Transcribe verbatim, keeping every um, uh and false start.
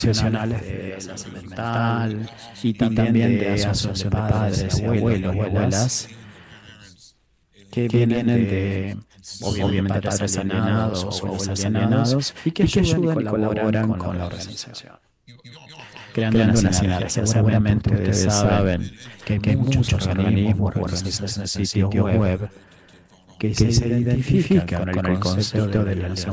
profesionales de la salud mental y también de asociación de padres y abuelos y abuelas que vienen de, obviamente, padres alienados o abuelos alienados y que ayudan y colaboran con la organización, creando una sinergia. Seguramente ustedes saben que hay muchos organismos o organizaciones en sitios web que se identifican con el concepto de relación